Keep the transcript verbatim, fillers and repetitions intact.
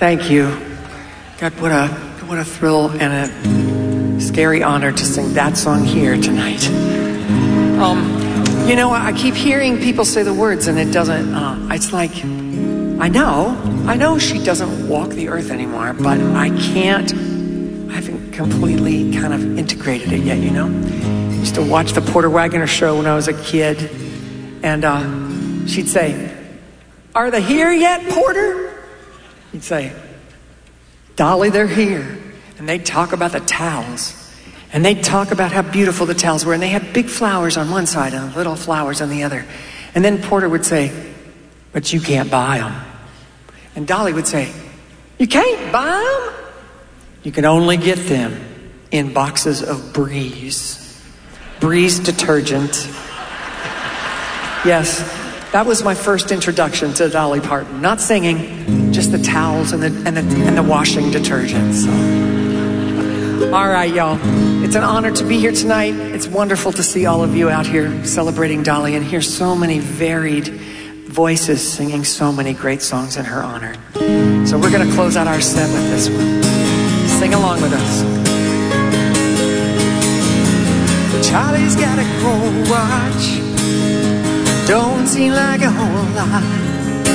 Thank you. God, what a what a thrill and a scary honor to sing that song here tonight. Um, you know, I keep hearing people say the words, and it doesn't. Uh, it's like I know, I know she doesn't walk the earth anymore, but I can't. I haven't completely kind of integrated it yet. You know, I used to watch the Porter Wagoner show when I was a kid, and uh, she'd say, "Are they here yet, Porter?" He'd say, "Dolly, they're here." And they'd talk about the towels. And they'd talk about how beautiful the towels were. And they had big flowers on one side and little flowers on the other. And then Porter would say, "But you can't buy them." And Dolly would say, "You can't buy them? You can only get them in boxes of Breeze. Breeze detergent." Yes, that was my first introduction to Dolly Parton. Not singing, just the towels and the and the and the washing detergent. So. All right, y'all. It's an honor to be here tonight. It's wonderful to see all of you out here celebrating Dolly and hear so many varied voices singing so many great songs in her honor. So we're going to close out our set with this one. Sing along with us. Charlie's got a gold watch. Don't seem like a whole lot.